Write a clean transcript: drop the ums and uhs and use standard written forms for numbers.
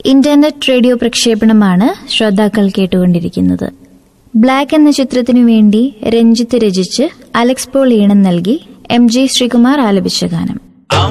Internet radio പ്രക്ഷേപണമാണ് ശ്രോതാക്കൾ കേട്ടുകൊണ്ടിരിക്കുന്നത്. Black എന്ന ചിത്രത്തിനു വേണ്ടി രഞ്ജിത്ത് രചിച്ച് അലക്സ് പോൾ ഈണം നൽകി MG ശ്രീകുമാർ ആലപിച്ച ഗാനം.